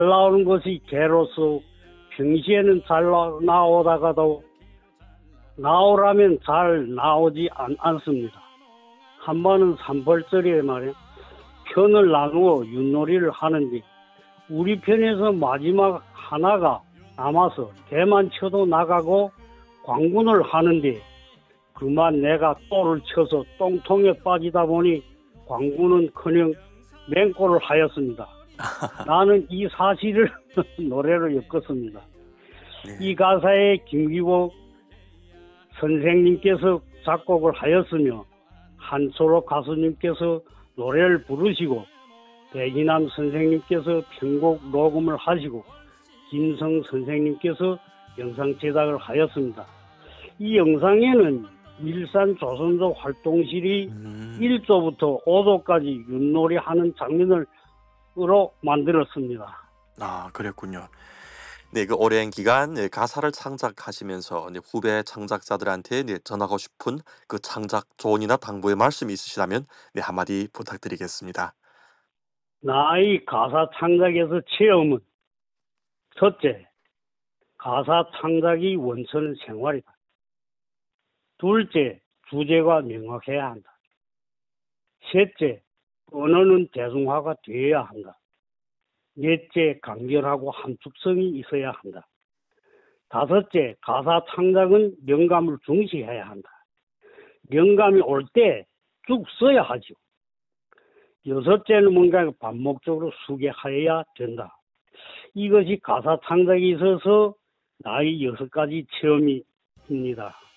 나오는 것이 개로서 평시에는 잘 나오다가도 나오라면 잘 나오지 않습니다. 한 번은 산벌절에 말이야 편을 나누어 윷놀이를 하는데 우리 편에서 마지막 하나가 남아서 개만 쳐도 나가고 광군을 하는데 그만 내가 또를 쳐서 똥통에 빠지다 보니 광군은커녕 맹골을 하였습니다. 나는 이 사실을 노래로 엮었습니다. 네. 이 가사에 김기복 선생님께서 작곡을 하였으며 한초록 가수님께서 노래를 부르시고 백이남 선생님께서 편곡 녹음을 하시고 김성 선생님께서 영상 제작을 하였습니다. 이 영상에는 일산 조선조 활동실이 1조부터 5조까지 윷놀이 하는 장면으로 만들었습니다. 아, 그랬군요. 네, 그 오랜 기간 가사를 창작하시면서 후배 창작자들한테 전하고 싶은 그 창작 조언이나 당부의 말씀이 있으시다면 한마디 부탁드리겠습니다. 나의 가사 창작에서 체험은 첫째, 가사 창작이 원천은 생활이다. 둘째, 주제가 명확해야 한다. 셋째, 언어는 대중화가 되어야 한다. 넷째, 간결하고 함축성이 있어야 한다. 다섯째, 가사 창작은 영감을 중시해야 한다. 영감이 올 때 쭉 써야 하죠. 여섯째는 뭔가 반복적으로 수기하여야 된다. 이것이 가사 창작에 있어서 나의 6가지 체험입니다.